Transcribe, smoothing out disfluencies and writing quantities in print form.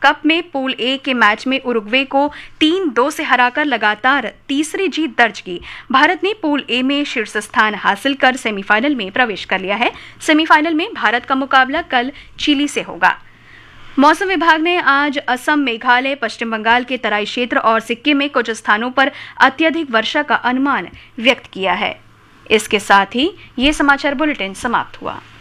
Cup में pool A के match में उरुग्वे को 3-2 से हराकर लगातार तीसरी जीत दर्ज की। भारत ने पूल ए में शीर्ष स्थान हासिल कर सेमीफाइनल में प्रवेश कर लिया है। सेमीफाइनल में भारत का मुकाबला कल चिली से होगा। मौसम विभाग ने आज असम, मेघालय, पश्चिम बंगाल के तराई क्षेत्र और सिक्किम में कुछ स्थानों पर अत्यधिक वर्षा का अनुमान व्यक्त किया है। इसके साथ ही ये समाचार बुलेटिन समाप्त हुआ।